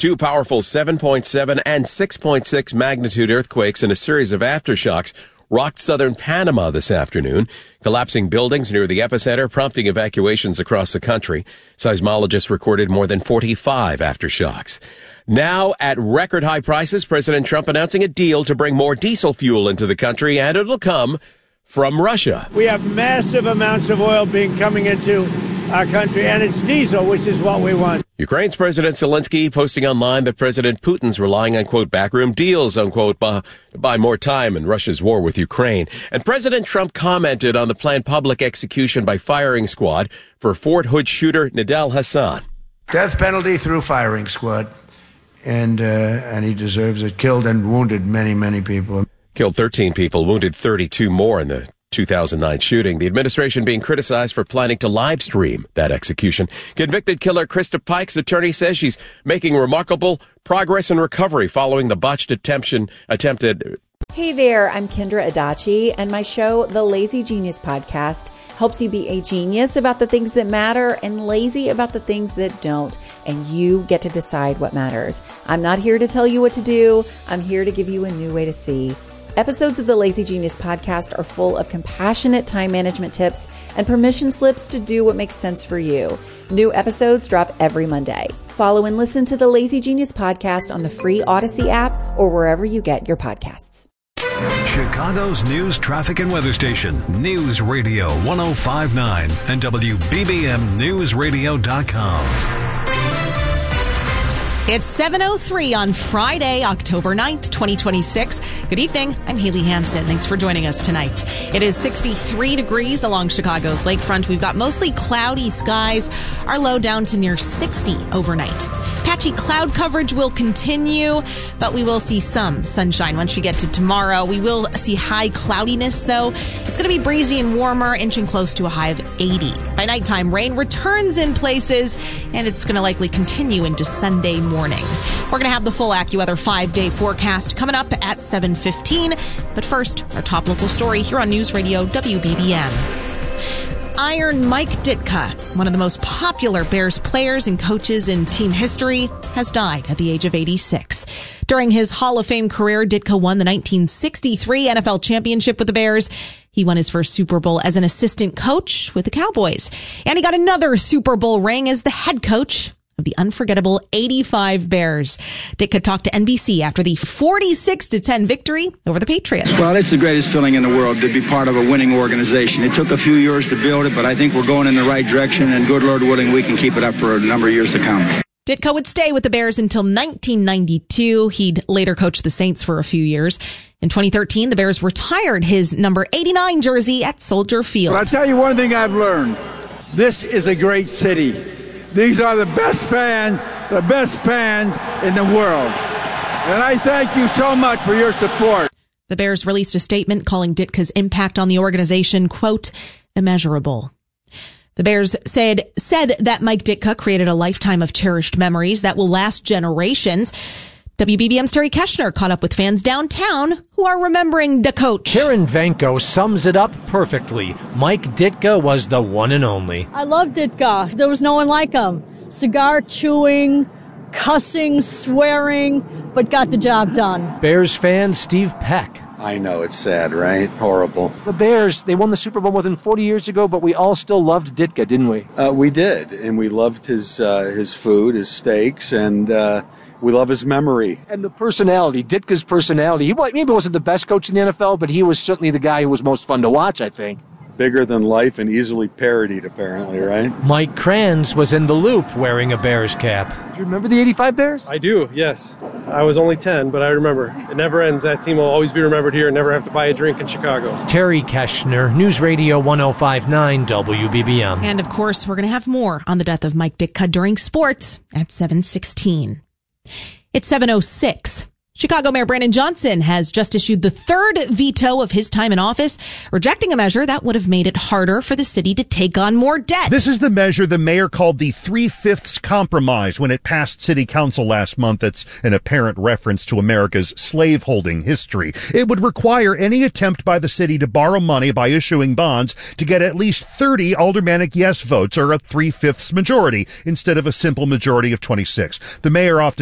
Two powerful 7.7 and 6.6 magnitude earthquakes and a series of aftershocks rocked southern Panama this afternoon, collapsing buildings near the epicenter, prompting evacuations across the country. Seismologists recorded more than 45 aftershocks. Now, at record high prices, President Trump announcing a deal to bring more diesel fuel into the country, and it'll come from Russia. We have massive amounts of oil coming into our country, and it's diesel, which is what we want. Ukraine's President Zelensky posting online that President Putin's relying on, quote, backroom deals, unquote, to buy more time in Russia's war with Ukraine. And President Trump commented on the planned public execution by firing squad for Fort Hood shooter Nidal Hasan. Death penalty through firing squad, and he deserves it. Killed and wounded many, many people. Killed 13 people, wounded 32 more in the 2009 shooting. The administration being criticized for planning to live stream that execution. Convicted killer Krista Pike's attorney says she's making remarkable progress in recovery following the botched attempted. Hey there, I'm Kendra Adachi, and my show, The Lazy Genius Podcast, helps you be a genius about the things that matter and lazy about the things that don't, and you get to decide what matters. I'm not here to tell you what to do. I'm here to give you a new way to see. Episodes of the Lazy Genius Podcast are full of compassionate time management tips and permission slips to do what makes sense for you. New episodes drop every Monday. Follow and listen to the Lazy Genius Podcast on the free Odyssey app or wherever you get your podcasts. Chicago's news, traffic, and weather station, News Radio 105.9 and WBBMNewsRadio.com. It's 7:03 on Friday, October 9th, 2026. Good evening. I'm Haley Hansen. Thanks for joining us tonight. It is 63 degrees along Chicago's lakefront. We've got mostly cloudy skies. Our low down to near 60 overnight. Patchy cloud coverage will continue, but we will see some sunshine once we get to tomorrow. We will see high cloudiness, though. It's going to be breezy and warmer, inching close to a high of 80. By nighttime, rain returns in places, and it's going to likely continue into Sunday morning. We're going to have the full AccuWeather 5-day forecast coming up at 7:15. But first, our top local story here on News Radio WBBM. Iron Mike Ditka, one of the most popular Bears players and coaches in team history, has died at the age of 86. During his Hall of Fame career, Ditka won the 1963 NFL championship with the Bears. He won his first Super Bowl as an assistant coach with the Cowboys. And he got another Super Bowl ring as the head coach of the unforgettable 85 Bears. Ditka talked to NBC after the 46-10 victory over the Patriots. Well, it's the greatest feeling in the world to be part of a winning organization. It took a few years to build it, but I think we're going in the right direction, and good Lord willing, we can keep it up for a number of years to come. Ditka would stay with the Bears until 1992. He'd later coach the Saints for a few years. In 2013, the Bears retired his number 89 jersey at Soldier Field. But I'll tell you one thing I've learned. This is a great city. These are the best fans in the world. And I thank you so much for your support. The Bears released a statement calling Ditka's impact on the organization, quote, immeasurable. The Bears said that Mike Ditka created a lifetime of cherished memories that will last generations. WBBM's Terry Keshner caught up with fans downtown who are remembering the coach. Karen Venko sums it up perfectly. Mike Ditka was the one and only. I love Ditka. There was no one like him. Cigar chewing, cussing, swearing, but got the job done. Bears fan Steve Peck. I know, it's sad, right? Horrible. The Bears, they won the Super Bowl more than 40 years ago, but we all still loved Ditka, didn't we? We did, and we loved his food, his steaks, and we love his memory. And the personality, Ditka's personality. He maybe wasn't the best coach in the NFL, but he was certainly the guy who was most fun to watch, I think. Bigger than life and easily parodied, apparently, right? Mike Kranz was in the loop wearing a Bears cap. Do you remember the 85 Bears? I do, yes. I was only 10, but I remember. It never ends. That team will always be remembered here and never have to buy a drink in Chicago. Terry Keshner, News Radio 105.9 WBBM. And, of course, we're going to have more on the death of Mike Ditka during sports at 7:16. It's 7:06. Chicago Mayor Brandon Johnson has just issued the third veto of his time in office, rejecting a measure that would have made it harder for the city to take on more debt. This is the measure the mayor called the 3/5 compromise when it passed city council last month. That's an apparent reference to America's slaveholding history. It would require any attempt by the city to borrow money by issuing bonds to get at least 30 aldermanic yes votes, or a 3/5 majority, instead of a simple majority of 26. The mayor often